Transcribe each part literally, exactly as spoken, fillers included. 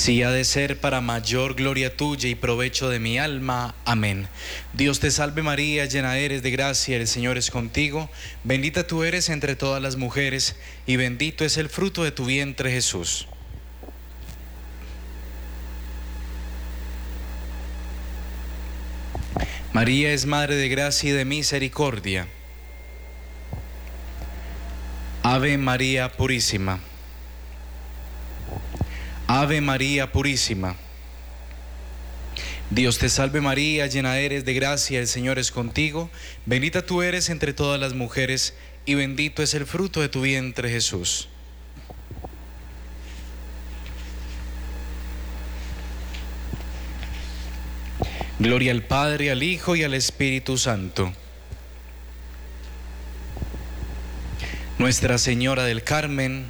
Si ha de ser para mayor gloria tuya y provecho de mi alma. Amén. Dios te salve María, llena eres de gracia, el Señor es contigo. Bendita tú eres entre todas las mujeres, y bendito es el fruto de tu vientre, Jesús. María es Madre de gracia y de misericordia. Ave María Purísima. Ave María Purísima. Dios te salve María, llena eres de gracia, el Señor es contigo. Bendita tú eres entre todas las mujeres, y bendito es el fruto de tu vientre, Jesús. Gloria al Padre, al Hijo y al Espíritu Santo. Nuestra Señora del Carmen,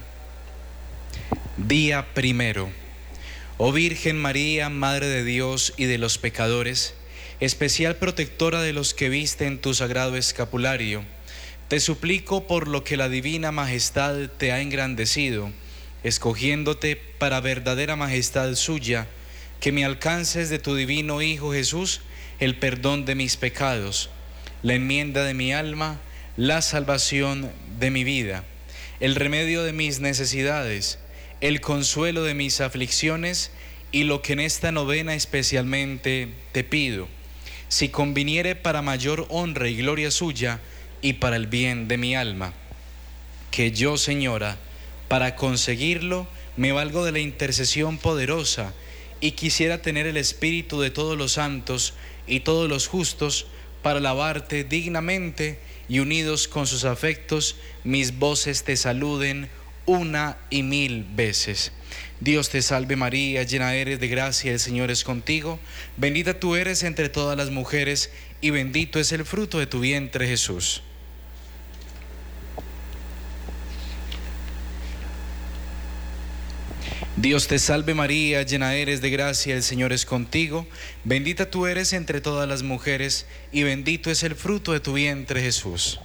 día primero. Oh Virgen María, Madre de Dios y de los pecadores, especial protectora de los que visten tu sagrado escapulario, te suplico por lo que la divina majestad te ha engrandecido, escogiéndote para verdadera majestad suya, que me alcances de tu divino Hijo Jesús el perdón de mis pecados, la enmienda de mi alma, la salvación de mi vida, el remedio de mis necesidades, el consuelo de mis aflicciones y lo que en esta novena especialmente te pido, si conviniere para mayor honra y gloria suya y para el bien de mi alma, que yo, Señora, para conseguirlo me valgo de la intercesión poderosa y quisiera tener el espíritu de todos los santos y todos los justos para alabarte dignamente, y unidos con sus afectos mis voces te saluden una y mil veces. Dios te salve María, llena eres de gracia, el Señor es contigo. Bendita tú eres entre todas las mujeres, y bendito es el fruto de tu vientre, Jesús. Dios te salve María, llena eres de gracia, el Señor es contigo. Bendita tú eres entre todas las mujeres, y bendito es el fruto de tu vientre, Jesús.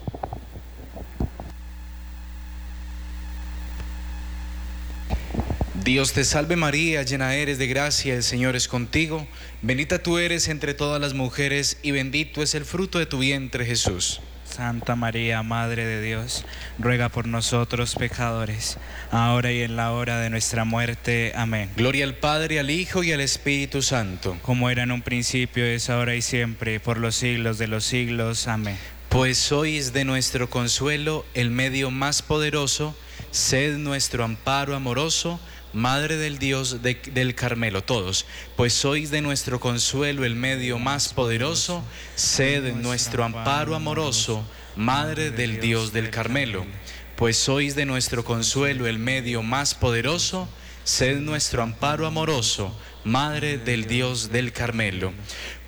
Dios te salve María, llena eres de gracia, el Señor es contigo. Bendita tú eres entre todas las mujeres, y bendito es el fruto de tu vientre, Jesús. Santa María, Madre de Dios, ruega por nosotros pecadores, ahora y en la hora de nuestra muerte. Amén. Gloria al Padre, al Hijo y al Espíritu Santo. Como era en un principio, es ahora y siempre, por los siglos de los siglos. Amén. Pues sois de nuestro consuelo el medio más poderoso, sed nuestro amparo amoroso, Madre del Dios de, del Carmelo. Todos, pues sois de nuestro consuelo el medio más poderoso, sed nuestro amparo amoroso, Madre del Dios del Carmelo. Pues sois de nuestro consuelo el medio más poderoso, sed nuestro amparo amoroso, Madre del Dios del Carmelo.